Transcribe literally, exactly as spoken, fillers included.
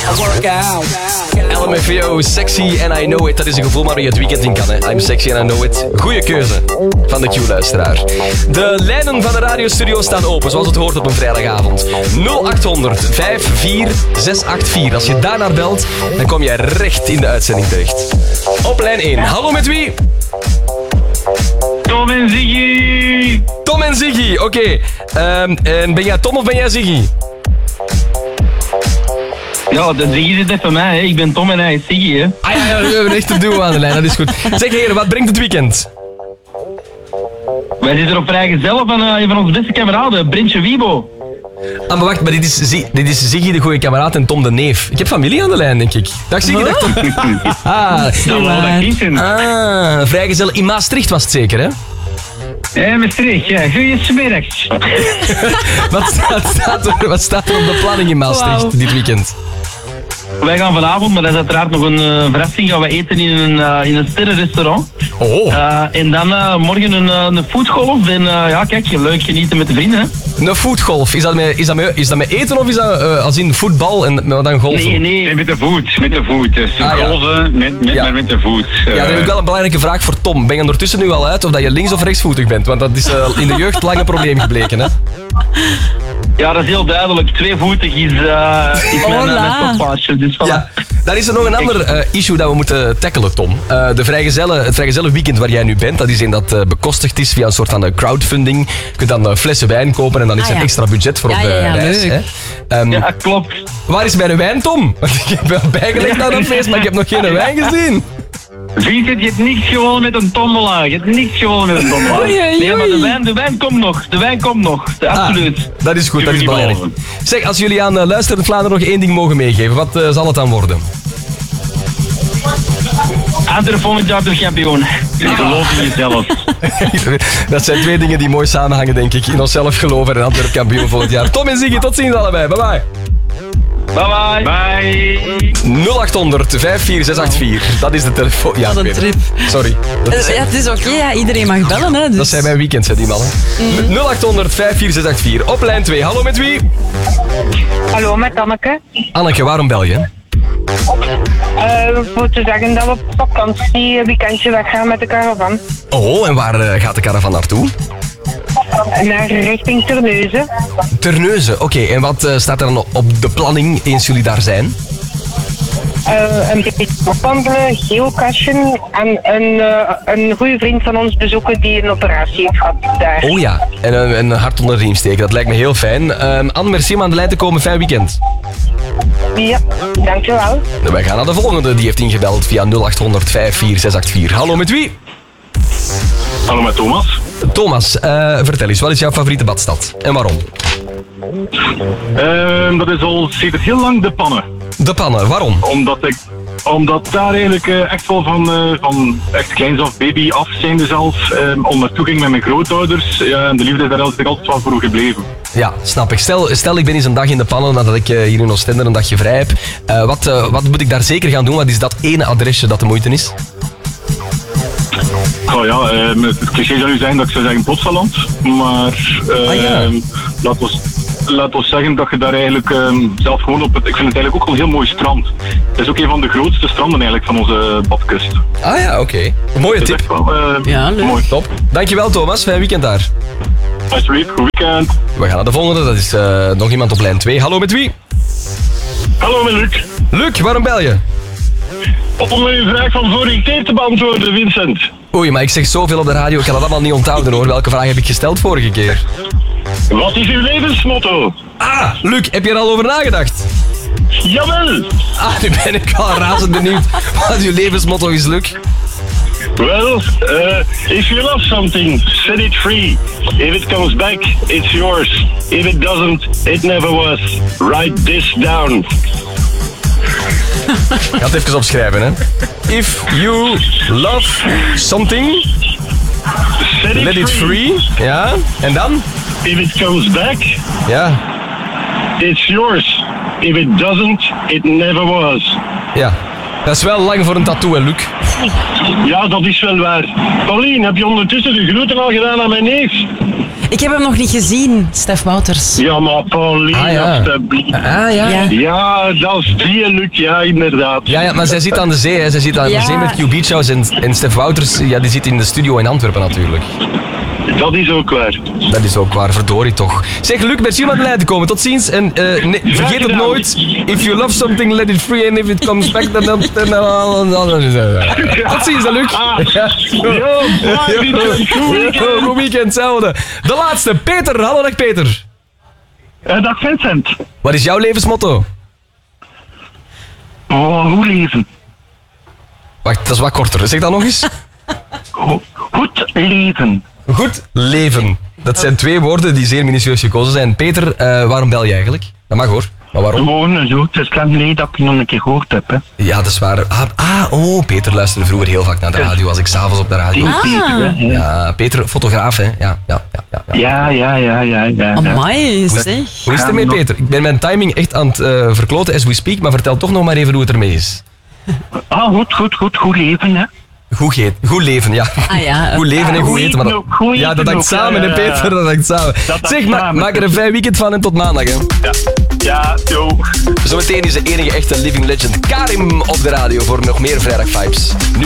L M F A O, Sexy and I Know It. Dat is een gevoel waar je het weekend in kan. Hè. I'm sexy and I know it. Goeie keuze van de Q-luisteraar. De lijnen van de radiostudio staan open, zoals het hoort op een vrijdagavond. nul acht honderd vijf vier zes acht vier. Als je daarnaar belt, dan kom jij recht in de uitzending terecht. Op lijn één. Hallo, met wie? Tom en Ziggy. Tom en Ziggy, oké. Okay. Um, en ben jij Tom of ben jij Ziggy? Ja, de Ziggy zit even mij, hè. Ik ben Tom en hij is Ziggy, hè. Ah ja, ja, we hebben echt een duo aan de lijn, dat is goed. Zeg heren, wat brengt het weekend? Wij zitten op vrijgezel van uh, een van onze beste kameraden, Brintje Wiebo. Ah, maar wacht, maar dit is, Ziggy, dit is Ziggy de goede kameraad en Tom de neef. Ik heb familie aan de lijn, denk ik. Dag Ziggy, dag Tom. Ah, dat wel dat kindje. Ah, vrijgezel in Maastricht was het zeker, hè? Ja, Maastricht, ja. Goeiemiddags. wat, staat, staat er, wat staat er op de planning in Maastricht wow. dit weekend? Wij gaan vanavond, maar dat is uiteraard nog een uh, verrassing, gaan we eten in een, uh, in een sterrenrestaurant. Oh. Uh, en dan uh, morgen een, uh, een foodgolf. En uh, ja, kijk, leuk genieten met de vrienden. Hè. Een foodgolf, is dat met, is dat met, is dat met eten of is dat uh, als in voetbal en met dan golven? Nee, nee, met de voet, met de voet. Dus ah, golven ja. met, met, ja. met de voet. Uh. Ja, dan heb ik wel een belangrijke vraag voor Tom. Ben je ondertussen nu al uit of dat je links- of rechtsvoetig bent? Want dat is uh, in de jeugd lang een probleem gebleken, hè? Ja, dat is heel duidelijk. Tweevoetig is, uh, is mijn, mijn stoppaasje. Dus voilà. Ja, dan is er nog een ander uh, issue dat we moeten tackelen, Tom. Uh, de vrijgezellen, het vrijgezellenweekend waar jij nu bent, dat is een dat uh, bekostigd is via een soort van uh, crowdfunding. Je kunt dan uh, flessen wijn kopen en dan is er ah, ja. extra budget voor ja, op de ja, ja, reis. Hè? Um, ja, klopt. Waar is mijn wijn, Tom? Want ik heb wel bijgelegd aan een feest, maar ik heb nog geen wijn gezien. Vincent, je hebt niks gewonnen met een tombola. Je hebt niks gewonnen met een tombola. Oei, oei, oei. Nee, maar de wijn, de wijn komt nog. De wijn komt nog. De, ah, absoluut. Dat is goed, dat is belangrijk. Zeg, als jullie aan uh, Luisterend Vlaanderen nog één ding mogen meegeven, wat uh, zal het dan worden? Andere volgend jaar terug kampioen. Ah. Geloof in jezelf. Dat zijn twee dingen die mooi samenhangen, denk ik. In onszelf geloven en Antwerp kampioen volgend jaar. Tom en Ziggy, tot ziens allebei. Bye bye. Bye bye. Bye. nul acht honderd vijf vier zes acht vier. Dat is de telefoon. Ja, wat een trip. Sorry. Is, ja, het is oké, okay, ja. Iedereen mag bellen. Hè, dus. Dat zijn mijn weekends, hè, die mannen. Mm. nul acht honderd vijf vier zes acht vier. Op lijn twee. Hallo, met wie? Hallo, met Anneke. Anneke, waarom bel je? Uh, voor te zeggen dat we op vakantie weekendje weggaan met de caravan. Oh, en waar uh, gaat de caravan naartoe? Naar richting Terneuzen. Terneuzen, oké. Okay. En wat uh, staat er dan op de planning eens jullie daar zijn? Uh, een beetje opwandelen, geocachen en een, uh, een goede vriend van ons bezoeken die een operatie heeft gehad daar. Oh ja, en een, een hart onder de riem steken, dat lijkt me heel fijn. Um, Anne, merci om aan de lijn te komen. Fijn weekend. Ja, dankjewel. Wij gaan naar de volgende, die heeft ingebeld via nul acht honderd vijf vier zes acht vier. Hallo, met wie? Hallo, met Thomas. Thomas, uh, vertel eens, wat is jouw favoriete badstad en waarom? Uh, dat is al sinds heel lang de pannen. De pannen, waarom? Omdat ik, omdat daar eigenlijk uh, echt wel van, uh, van echt kleins af baby af zijnde zelf, uh, om naartoe ging met mijn grootouders. Ja, en de liefde is daar altijd, altijd wel voor gebleven. Ja, snap ik. Stel, stel ik ben eens een dag in de pannen nadat ik uh, hier in Oostende een dagje vrij heb. Uh, wat, uh, wat moet ik daar zeker gaan doen? Wat is dat ene adresje dat de moeite is? Oh ja, uh, het cliché zou nu zijn dat ik zou zeggen Plopsaland. Maar uh, ah, ja. laat ons... Laat ons zeggen dat je daar eigenlijk um, zelf gewoon op het... Ik vind het eigenlijk ook wel een heel mooi strand. Het is ook een van de grootste stranden eigenlijk van onze badkust. Ah ja, oké. Okay. Mooie tip. Wel, uh, ja, leuk. Mooi. Top. Dankjewel Thomas, fijn weekend daar. Alsjeblieft, goed weekend. We gaan naar de volgende, dat is uh, nog iemand op lijn twee. Hallo, met wie? Hallo, met Luc. Luc, waarom bel je? Om uw vraag van vorige keer te beantwoorden, Vincent. Oei, maar ik zeg zoveel op de radio, ik kan dat allemaal niet onthouden hoor. Welke vraag heb ik gesteld vorige keer? Wat is uw levensmotto? Ah, Luc, heb je er al over nagedacht? Jawel! Ah, nu ben ik al razend benieuwd wat uw levensmotto is, Luc. Well, uh, if you love something, set it free. If it comes back, it's yours. If it doesn't, it never was. Write this down. Ik ga het even opschrijven, hè. If you love something, set it let free. it free. Ja, en dan? If it comes back, ja, it's yours. If it doesn't, it never was. Ja. Dat is wel lang voor een tattoo, hè, Luc? Ja, dat is wel waar. Paulien, heb je ondertussen de groeten al gedaan aan mijn neef? Ik heb hem nog niet gezien, Stef Wouters. Ja, maar Paulien, Ah, ja. alstublieft. Ah, ja. Ja. Ja, dat is die, Luc, ja, inderdaad. Ja, ja, maar zij zit aan de zee, hè. Zij zit aan Ja. de zee met Q Beach House en, en Stef Wouters, ja, die zit in de studio in Antwerpen natuurlijk. Dat is ook waar. Dat is ook waar, verdorie toch. Zeg, Luc, merci om aan de lijn te komen. Tot ziens. En eh, nee, vergeet het gedaan. nooit. If you love something, let it free. And if it comes back, then... then, then, Tot ziens, hè, Luc. Ah, yo, bye, Vincent. Goed weekend. Goed weekend, hetzelfde. De laatste, Peter. Hallo, dag Peter. Eh, dag Vincent. Wat is jouw levensmotto? Oh, hoe leven? Wacht, dat is wat korter. Zeg dat nog eens. Go- Goed leven. Goed leven. Dat zijn twee woorden die zeer minutieus gekozen zijn. Peter, eh, waarom bel je eigenlijk? Dat mag hoor. Maar waarom? Gewoon zo, het is lang geleden dat ik je nog een keer gehoord heb. Hè. Ja, dat is waar. Ah, ah, oh, Peter luisterde vroeger heel vaak naar de radio als ik s'avonds op de radio. Die Peter, hè. Ja, Ja, Peter, fotograaf, hè? Ja, ja, ja. ja, ja. ja, ja, ja. ja, ja. Amai, zeg. Hoe is het ermee, Peter? Ik ben mijn timing echt aan het eh, verkloten as we speak, maar vertel toch nog maar even hoe het ermee is. Ah, goed, goed, goed, goed leven, hè. Goed, ge- goed leven, ja. Ah ja. Goed leven en Ja, goed goed eten. Maar eten ook, goed ja, dat eten hangt ook, samen, hè, ja, ja, ja. Peter? Dat hangt samen. Dat hangt Zeg, ma- samen. maak er een fijn weekend van en tot maandag, hè. Ja, ja, yo. Zometeen is de enige echte living legend Karim op de radio voor nog meer Vrijdag Vibes. Nu